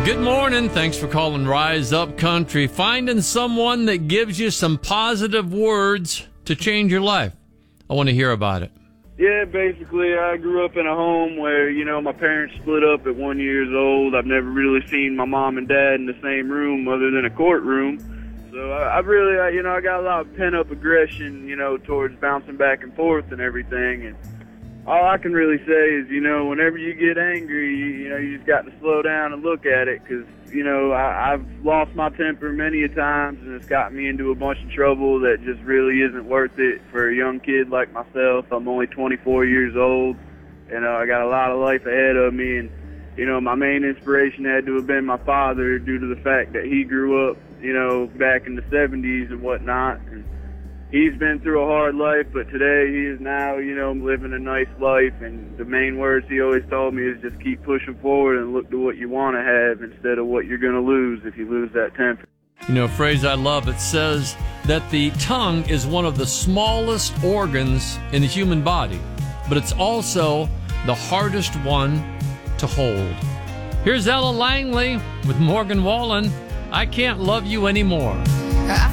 Good morning. Thanks for calling Rise Up Country. Finding someone that gives you some positive words to change your life. I want to hear about it. Yeah, basically, I grew up in a home where, my parents split up at 1 year old. I've never really seen my mom and dad in the same room other than a courtroom. So I really, I got a lot of pent-up aggression, towards bouncing back and forth and everything. And all I can really say is, whenever you get angry, you just got to slow down and look at it because, I've lost my temper many a times and it's gotten me into a bunch of trouble that just really isn't worth it for a young kid like myself. I'm only 24 years old and I got a lot of life ahead of me. And, my main inspiration had to have been my father due to the fact that he grew up, back in the 70s and whatnot. And he's been through a hard life, but today he is now, living a nice life. And the main words he always told me is just keep pushing forward and look to what you want to have instead of what you're going to lose if you lose that temper. A phrase I love, it says that the tongue is one of the smallest organs in the human body, but it's also the hardest one to hold. Here's Ella Langley with Morgan Wallen. I Can't Love You Anymore.